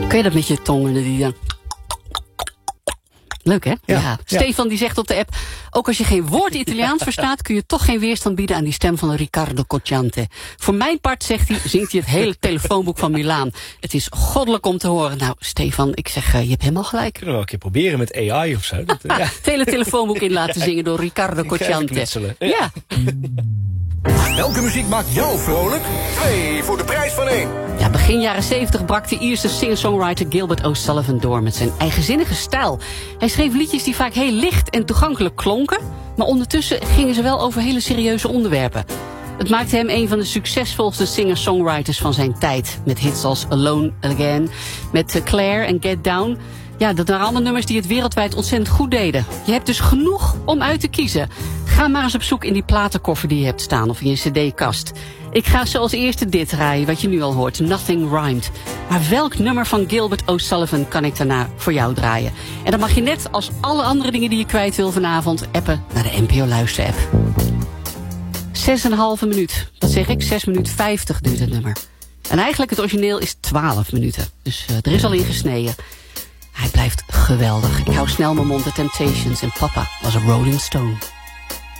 Kun je dat met je tong die dan... Leuk, hè? Ja. Stefan die zegt op de app... ook als je geen woord Italiaans verstaat... kun je toch geen weerstand bieden aan die stem van Riccardo Cocciante. Voor mijn part, zegt hij, zingt hij het hele telefoonboek van Milaan. Het is goddelijk om te horen. Nou, Stefan, ik zeg, je hebt helemaal gelijk. Kunnen we wel een keer proberen met AI of zo. Het hele telefoonboek in laten zingen door Riccardo Cocciante. Ja. Welke muziek maakt jou vrolijk? 2 voor de prijs van 1. Ja, begin jaren 70 brak de Ierse singer-songwriter Gilbert O'Sullivan door met zijn eigenzinnige stijl. Hij schreef liedjes die vaak heel licht en toegankelijk klonken, maar ondertussen gingen ze wel over hele serieuze onderwerpen. Het maakte hem een van de succesvolste singer-songwriters van zijn tijd. Met hits als Alone Again, met Claire en Get Down. Ja, dat waren allemaal nummers die het wereldwijd ontzettend goed deden. Je hebt dus genoeg om uit te kiezen. Ga maar eens op zoek in die platenkoffer die je hebt staan of in je cd-kast. Ik ga zoals eerste dit draaien, wat je nu al hoort. Nothing Rhymed. Maar welk nummer van Gilbert O'Sullivan kan ik daarna voor jou draaien? En dan mag je net als alle andere dingen die je kwijt wil vanavond... appen naar de NPO Luister-app. 6,5 minuut. Dat zeg ik, 6 minuten 50 duurt het nummer. En eigenlijk het origineel is 12 minuten. Dus er is al in gesneden. Hij blijft geweldig. Ik hou snel mijn mond. The Temptations en Papa was een Rolling Stone.